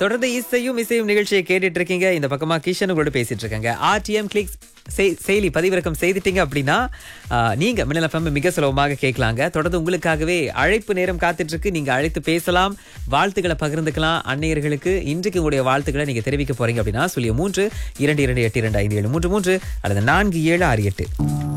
தொடர்ந்து இசையும் நிகழ்ச்சியை கேட்டுட்டு இருக்கீங்க. இந்த பக்கமா கிஷன் உங்களோட பேசிட்டு இருக்காங்க. ஆர்டிஎம் கிளிக்ஸ் செயலி பதிவிறக்கம் செய்துட்டீங்க அப்படின்னா நீங்க மின்னல் FM மிக சுலபமாக கேட்கலாங்க. தொடர்ந்து உங்களுக்காகவே அழைப்பு நேரம் காத்துட்டு இருக்கு. நீங்க அழைத்து பேசலாம், வாழ்த்துக்களை பகிர்ந்துக்கலாம். அன்னையர்களுக்கு இன்றைக்கு உங்களுடைய வாழ்த்துக்களை நீங்க தெரிவிக்க போறீங்க அப்படின்னா 03 2282 5 7 3 3 அல்லது 4768.